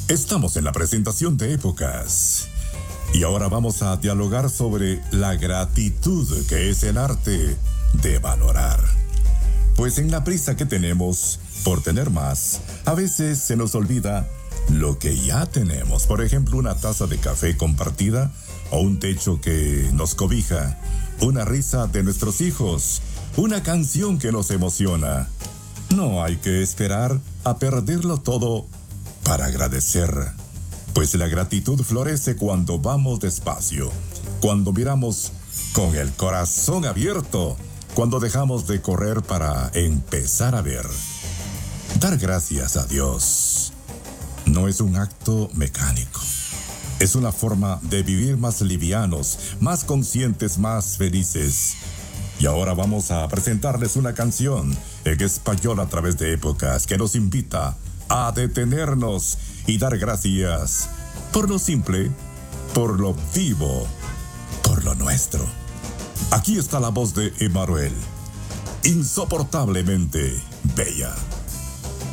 Estamos en la presentación de épocas. Y ahora vamos a dialogar sobre la gratitud, que es el arte de valorar. Pues en la prisa que tenemos por tener más, a veces se nos olvida lo que ya tenemos. Por ejemplo, una taza de café compartida o un techo que nos cobija, una risa de nuestros hijos, una canción que nos emociona. No hay que esperar a perderlo todo para agradecer, pues la gratitud florece cuando vamos despacio, cuando miramos con el corazón abierto, cuando dejamos de correr para empezar a ver. Dar gracias a Dios no es un acto mecánico. Es una forma de vivir más livianos, más conscientes, más felices. Y ahora vamos a presentarles una canción en español a través de épocas que nos invita a detenernos y dar gracias por lo simple, por lo vivo, por lo nuestro. Aquí está la voz de Emmanuel, insoportablemente bella.